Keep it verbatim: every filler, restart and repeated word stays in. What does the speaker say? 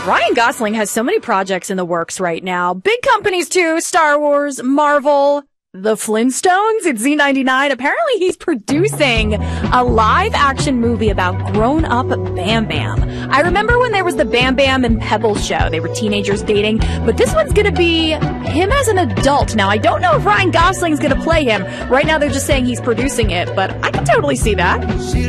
Ryan Gosling has so many projects in the works right now. Big companies too, Star Wars, Marvel, the Flintstones at Z ninety-nine. Apparently he's producing a live-action movie about grown-up Bam Bam. I remember when there was the Bam Bam and Pebbles show. They were teenagers dating, but this one's gonna be him as an adult. Now, I don't know if Ryan Gosling's gonna play him. Right now they're just saying he's producing it, but I can totally see that.